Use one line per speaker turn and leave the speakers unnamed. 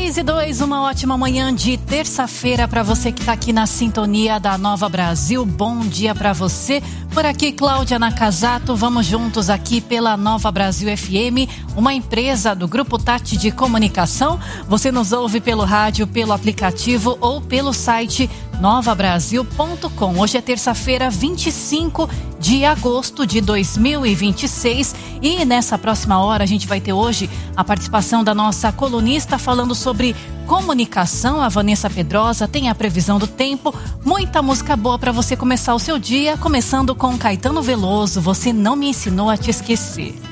6:02, uma ótima manhã de terça-feira para você que está aqui na sintonia da Nova Brasil. Bom dia para você. Por aqui, Cláudia Nakazato, vamos juntos aqui pela Nova Brasil FM, uma empresa do Grupo Tati de Comunicação. Você nos ouve pelo rádio, pelo aplicativo ou pelo site novabrasil.com. Hoje é terça-feira, 25 de agosto de 2026 e nessa próxima hora a gente vai ter hoje a participação da nossa colunista falando sobre comunicação, a Vanessa Pedrosa. Tem a previsão do tempo, muita música boa para você começar o seu dia, começando com Caetano Veloso, Você Não Me Ensinou a Te Esquecer.